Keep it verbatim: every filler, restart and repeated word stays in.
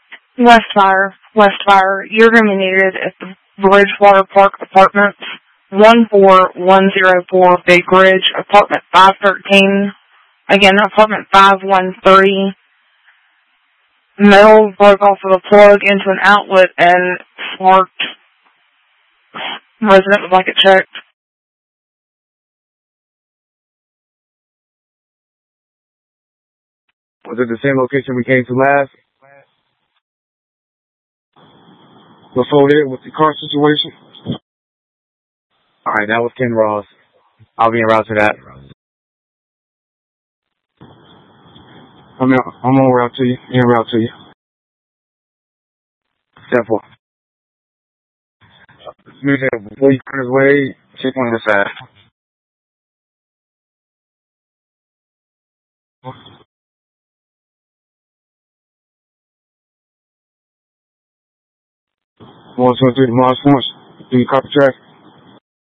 West Fire, West Fire, you're going to be needed at the Bridgewater Park Apartments, one four one zero four Big Ridge, apartment five thirteen. Again, apartment five one three. Metal broke off of a plug into an outlet and sparked. Resident would like it checked. Was it the same location we came to last? Before there, with the car situation? Alright, that was Ken Ross. I'll be en route to that. I'm, in, I'm on route to you. En route to you. Step four. Before you turn his way, check on the side. one two three, Mars Force. Do you copy track?